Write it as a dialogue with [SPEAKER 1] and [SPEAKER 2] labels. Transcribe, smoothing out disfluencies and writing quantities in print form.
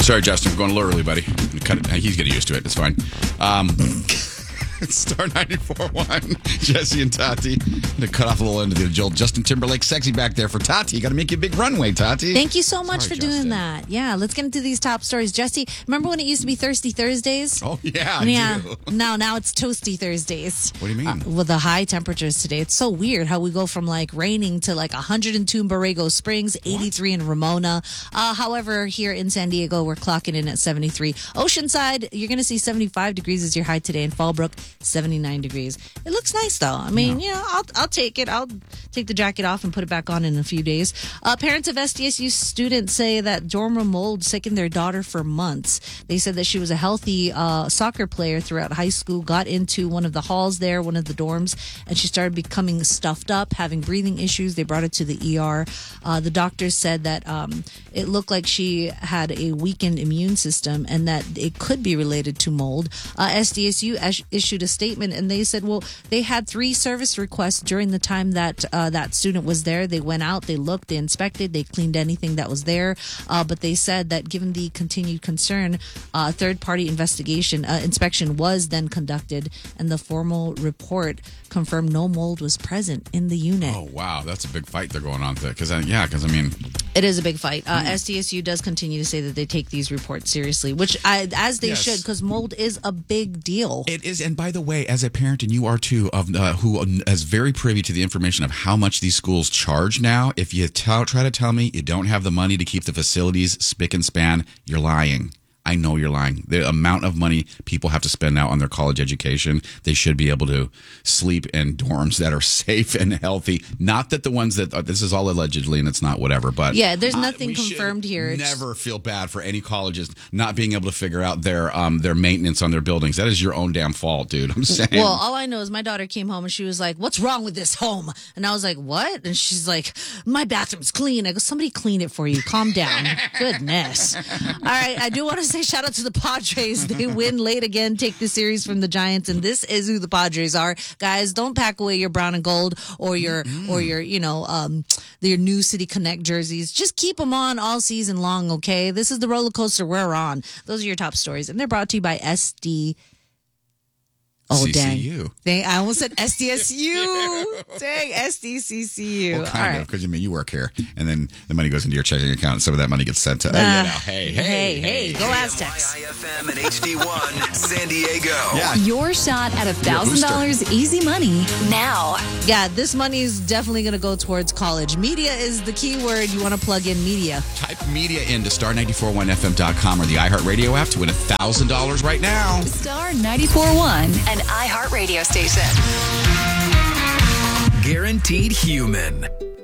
[SPEAKER 1] Sorry, Justin, we're going a little early, buddy. He's getting used to it. It's fine. Star 94.1, Jesse and Tati. I'm going to cut off a little end of the Joel Justin Timberlake sexy back there for Tati. You got to make you a big runway, Tati.
[SPEAKER 2] Thank you so much for doing that. Yeah, let's get into these top stories. Jesse, remember when it used to be Thirsty Thursdays?
[SPEAKER 1] Oh, yeah, I do.
[SPEAKER 2] Now it's Toasty Thursdays.
[SPEAKER 1] What do you mean?
[SPEAKER 2] With the high temperatures today. It's so weird how we go from like raining to like 102 in Borrego Springs, 83 in Ramona. However, here in San Diego, we're clocking in at 73. Oceanside, you're going to see 75 degrees as your high today. In Fallbrook, 79 degrees. It looks nice, though. I mean, I'll take it. I'll take the jacket off and put it back on in a few days. Parents of SDSU students say that dorm room mold sickened their daughter for months. They said that she was a healthy soccer player throughout high school, got into one of the halls there, one of the dorms, and she started becoming stuffed up, having breathing issues. They brought her to the ER. The doctors said that it looked like she had a weakened immune system and that it could be related to mold. SDSU issued a statement and they said, well, they had 3 service requests during the time that that student was there. They went out, they looked, they inspected, they cleaned anything that was there. But they said that given the continued concern, third-party inspection was then conducted, and the formal report confirmed no mold was present in the unit.
[SPEAKER 1] Oh, wow. That's a big fight they're going on there. Because, I
[SPEAKER 2] it is a big fight. SDSU does continue to say that they take these reports seriously, which as they should, because mold is a big deal.
[SPEAKER 1] It is. And by the way, as a parent, and you are too, who is very privy to the information of how much these schools charge now, if you try to tell me you don't have the money to keep the facilities spick and span, you're lying. I know you're lying. The amount of money people have to spend now on their college education, they should be able to sleep in dorms that are safe and healthy. Not that the ones that, this is all allegedly and it's not whatever, but.
[SPEAKER 2] Yeah, there's nothing confirmed here.
[SPEAKER 1] Never feel bad for any colleges not being able to figure out their maintenance on their buildings. That is your own damn fault, dude. I'm saying.
[SPEAKER 2] Well, all I know is my daughter came home and she was like, what's wrong with this home? And I was like, what? And she's like, my bathroom's clean. I go, somebody clean it for you. Calm down. Goodness. All right, I do want to say shout out to the Padres. They win late again, take the series from the Giants, and this is who the Padres are. Guys, don't pack away your brown and gold or your new City Connect jerseys. Just keep them on all season long, okay? This is the roller coaster we're on. Those are your top stories, and they're brought to you by SD. Oh,
[SPEAKER 1] CCU.
[SPEAKER 2] Dang. I almost said SDSU. Dang, SDCCU.
[SPEAKER 1] Well, kind of, because you work here, and then the money goes into your checking account, and some of that money gets sent to. Hey,
[SPEAKER 2] go Aztecs.
[SPEAKER 3] IFM and HD1 San Diego.
[SPEAKER 4] Yeah. Your shot at $1,000 easy money now.
[SPEAKER 2] Yeah, this money is definitely going to go towards college. Media is the key word. You want to plug in media.
[SPEAKER 1] Type media into star941fm.com or the iHeartRadio app to win $1,000 right now.
[SPEAKER 4] Star 94.1. An iHeart radio station.
[SPEAKER 3] Guaranteed Human.